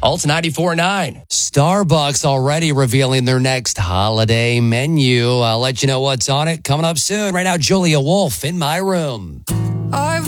Alt 94.9. Starbucks already revealing their next holiday menu. I'll let you know what's on it coming up soon. Right now, Julia Wolf in my room.